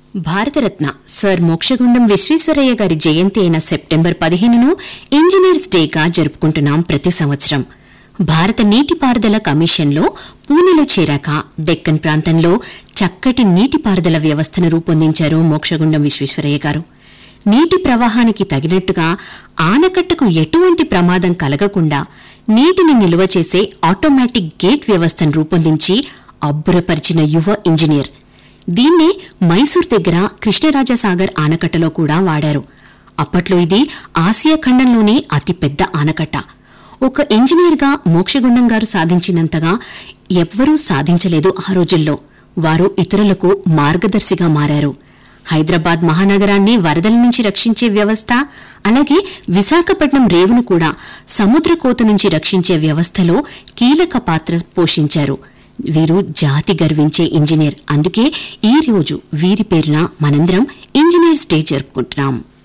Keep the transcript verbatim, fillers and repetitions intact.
Bharat Ratna sir Mokshagundam Visvesvaraya గారి జయంతి అయిన September పదిహేనును engineers డేగా జరుపుకుంటున్నాం ప్రతి సంవత్సరం. భారత నీటిపారుదల కమిషన్లో పూణెలో చేరాక డెక్కన్ ప్రాంతంలో చక్కటి నీటిపారుదల వ్యవస్థను రూపొందించారు మోక్షగుండం విశ్వేశ్వరయ్య గారు. నీటి ప్రవాహానికి తగినట్టుగా ఆనకట్టకు ఎటువంటి ప్రమాదం కలగకుండా నీటిని నిల్వ చేసే ఆటోమేటిక్ గేట్ వ్యవస్థను రూపొందించి అబ్బురపరిచిన యువ ఇంజనీర్. దీన్నే మైసూర్ దగ్గర కృష్ణరాజసాగర్ ఆనకట్టలో కూడా వాడారు. అప్పట్లో ఇది ఆసియా ఖండంలోనే అతిపెద్ద ఆనకట్ట. ఒక ఇంజనీర్గా మోక్షగుండం గారు సాధించినంతగా ఎవ్వరూ సాధించలేదు ఆ రోజుల్లో. వారు ఇతరులకు మార్గదర్శిగా మారారు. హైదరాబాద్ మహానగరాన్ని వరదల నుంచి రక్షించే వ్యవస్థ, అలాగే విశాఖపట్నం రేవును కూడా సముద్ర కోత నుంచి రక్షించే వ్యవస్థలో కీలక పాత్ర పోషించారు. వీరు జాతి గర్వించే ఇంజనీర్. అందుకే ఈ రోజు వీరి పేరున మనందరం ఇంజనీర్స్ డే జరుపుకుంటున్నాం.